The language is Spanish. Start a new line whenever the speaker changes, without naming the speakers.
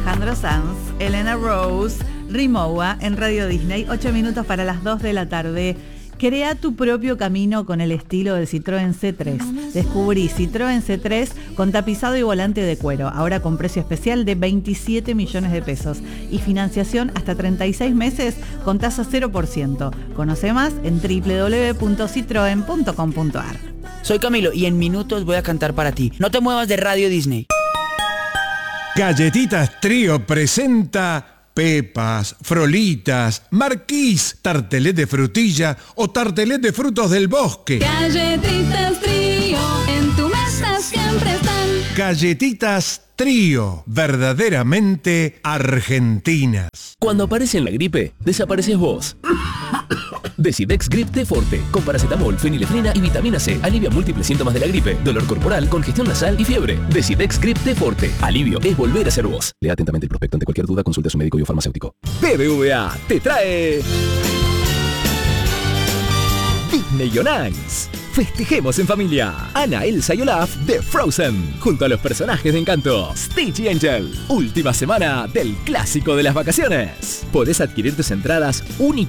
Alejandro Sanz, Elena Rose, Rimowa en Radio Disney, 8 minutos para las 2 de la tarde. Crea tu propio camino con el estilo del Citroën C3. Descubrí Citroën C3 con tapizado y volante de cuero, ahora con precio especial de 27 millones de pesos y financiación hasta 36 meses con tasa 0%. Conoce más en www.citroen.com.ar.
Soy Camilo y en minutos voy a cantar para ti. No te muevas de Radio Disney.
Galletitas Trío presenta pepas, frolitas, marquís, tartelet de frutilla o tartelet de frutos del bosque.
Galletitas Trío, en tu mesa siempre están.
Galletitas Trío, verdaderamente argentinas.
Cuando aparece en la gripe, desapareces vos. Decidex Grip T Forte, con paracetamol, fenilefrina y vitamina C, alivia múltiples síntomas de la gripe, dolor corporal, congestión nasal y fiebre. Decidex Grip T Forte, alivio es volver a ser vos. Lea atentamente el prospecto. Ante cualquier duda, consulte a su médico y o farmacéutico. BBVA te trae Disney on Ice. Festejemos en familia. Anna, Elsa y Olaf de Frozen, junto a los personajes de Encanto, Stitch y Angel. Última semana del clásico de las vacaciones. Podés adquirir tus entradas únicas